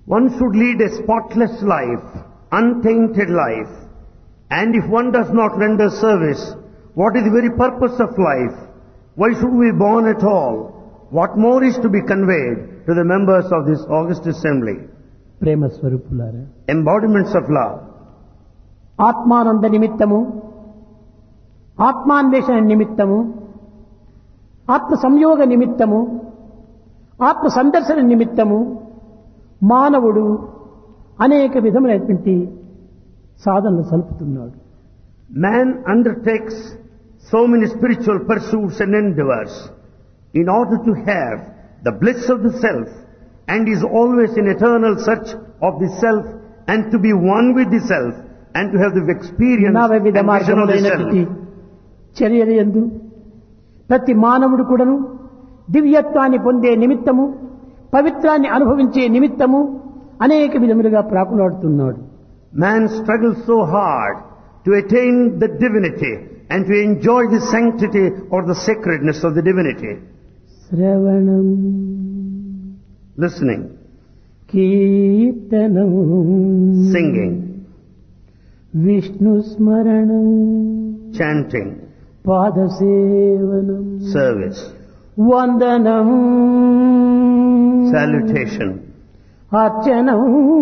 One should lead a spotless life, untainted life. And if one does not render service, what is the very purpose of life? Why should we be born at all? What more is to be conveyed to the members of this august assembly? ప్రేమ స్వరూపులారా, Embodiments of love. ఆత్మానంద నిమిత్తము, ఆత్మాన్వేషణ నిమిత్తము, ఆత్మ సంయోగ నిమిత్తము, ఆత్మ సందర్శన నిమిత్తము మానవుడు అనేక విధములైనటువంటి సాధనలు సలుపుతున్నాడు. Man undertakes so many spiritual pursuits and endeavors in order to have the bliss of the self, and is always in eternal search of the self and to be one with the self and to have the experience and నవవిధ vision of the మార్గములైనటువంటి self. చర్యల యందు ప్రతి మానవుడు కూడాను దివ్యత్వాన్ని పొందే నిమిత్తము, పవిత్రాన్ని అనుభవించే నిమిత్తము అనేక విధములుగా ప్రాకులాడుతున్నాడు. Man struggles so hard to attain the divinity and to enjoy the sanctity or the sacredness of the divinity. శ్రవణం, Listening, కీర్తనం, singing, విష్ణు స్మరణం, chanting, పాదసేవనం, service, వందనం, salutation, అర్చనం,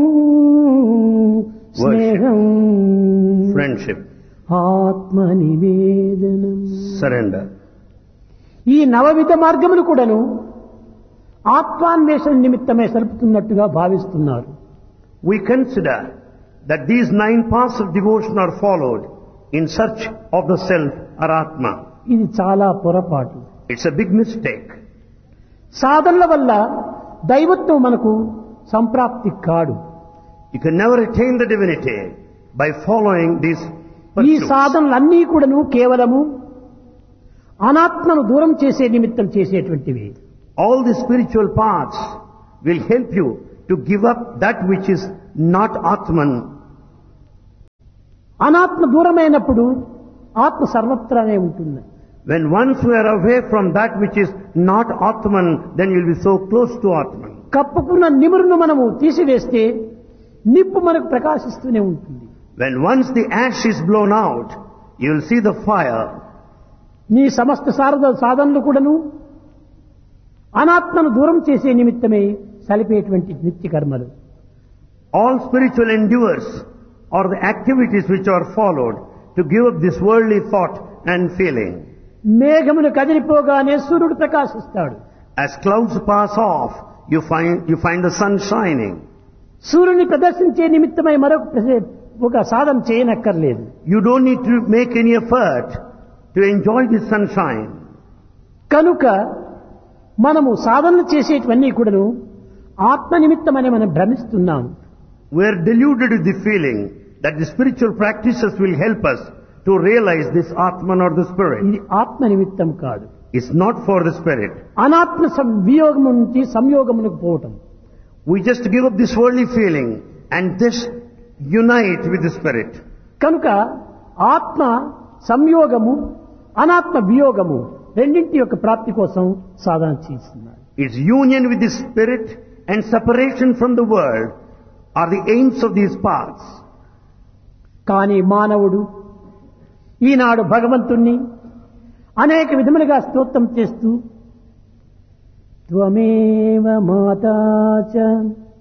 స్నేహం, friendship, ఆత్మ నివేదనం. surrender. ఈ నవవిధ మార్గములు కూడాను ఆత్మాన్వేషణ నిమిత్తమే సలుపుతున్నట్టుగా భావిస్తున్నారు. We consider that these 9 paths of devotion are followed in search of the self or Atma. ఇది చాలా పొరపాటు. It's a big mistake. సాధనల వల్ల దైవత్వం మనకు సంప్రాప్తి కాడు. You can never attain the divinity by following these ఈ pursuits. సాధనలన్నీ కూడాను కేవలము అనాత్మను దూరం చేసే నిమిత్తం చేసేటువంటివి. All the spiritual paths will help you to give up that which is not Atman. అనాత్మ దూరమైనప్పుడు ఆత్మ సర్వత్రానే ఉంటుంది. When once we are away from that which is not Atman, then you will be so close to Atman. కప్పుకున్న నిమురును మనము తీసివేస్తే నిప్పు మనకు ప్రకాశిస్తూనే ఉంటుంది. When once the ash is blown out, you will see the fire. నీ సమస్త సాధనలు కూడాను అనాత్మను దూరం చేసే నిమిత్తమే సలిపేటువంటి నిత్య కర్మలు. All spiritual endeavors are the activities which are followed to give up this worldly thought and feeling. మేఘమును కదిలిపోగానే సూర్యుడు ప్రకాశిస్తాడు. As clouds pass off, you find the sun shining. సూర్యుని ప్రదర్శించే నిమిత్తమై ఒక సాధన చేయనక్కర్లేదు. You don't need to make any effort to enjoy the sunshine. కనుక మనము సాధనలు చేసేటివన్నీ కూడాను ఆత్మ నిమిత్తమని మనం భ్రమిస్తున్నాం. We are deluded with the feeling that the spiritual practices will help us to realize this Atman or the Spirit. ఇది ఆత్మ నిమిత్తం కాదు. It's not for the Spirit. అనాత్మ వియోగము నుంచి సంయోగమునకు పోవటం. We just give up this worldly feeling and just unite with the Spirit. కనుక ఆత్మ సంయోగము, అనాత్మ వియోగము రెండింటి యొక్క ప్రాప్తి కోసం సాధన చేస్తున్నారు. Its union with the Spirit and separation from the world are the aims of these paths. కానీ మానవుడు ఈనాడు భగవంతుణ్ణి అనేక విధములుగా స్తోత్రం చేస్తూ త్వమేవ మాతా చ